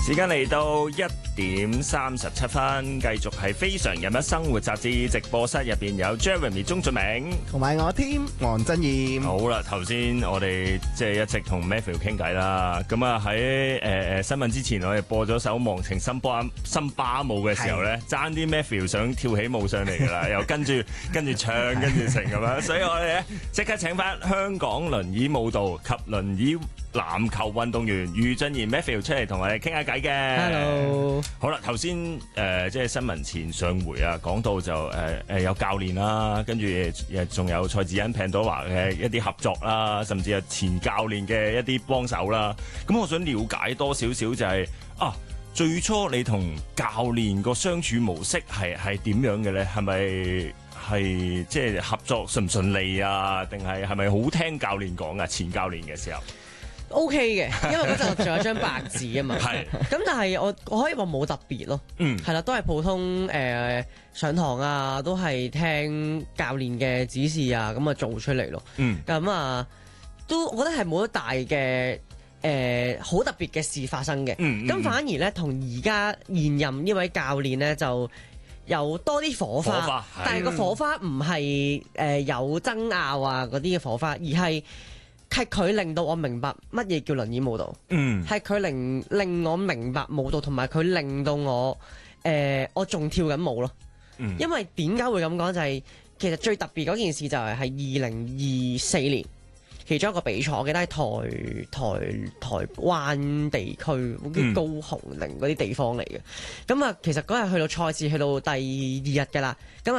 時間嚟到1:37，繼續係非常人物生活雜誌直播室入邊有 Jeremy 鍾俊明同埋我添黃真燕。 好啦，頭先我哋即係一直同 Matthew 傾偈啦。咁啊喺新聞之前，我哋播咗首《忘情森巴舞》嘅時候咧，爭啲 Matthew 想跳起舞上嚟㗎啦，又跟住唱，跟住成咁樣。所以我哋咧即刻請翻香港輪椅舞蹈及輪椅籃球運動員余俊賢 Matthew 出嚟同我哋傾下偈嘅。 Hello， 好啦，頭先即係新聞前上回啊，講到就有教練啦，跟住仲有蔡子欣、平朵華嘅一啲合作啦，甚至係前教練嘅一啲幫手啦。咁我想了解多少少就係最初你同教練個相處模式係點樣嘅咧？係咪即係合作順唔順利啊？定係咪好聽教練講啊？前教練嘅時候？ OK 嘅，因為嗰陣我仲有張白紙啊嘛。係。咁但係我可以話冇特別咯。係啦，都係普通上堂啊，都係聽教練嘅指示啊，咁啊做出嚟咯。咁啊，都我覺得係冇乜大嘅好特別嘅事發生嘅。咁反而咧，同而家現任呢位教練咧就有多啲火花，但係個火花唔係有爭拗啊嗰啲嘅火花，而係佢令到我明白乜嘢叫輪椅舞蹈，係佢令我明白舞蹈，同埋佢令到我我仲跳緊舞咯。因為點解會咁講就係、其實最特別嗰件事就係2024年其中一個比賽，我記得係台灣地區，好似高雄定嗰啲地方嚟嘅。咁啊，其實嗰日去到賽事去到第2日㗎啦，咁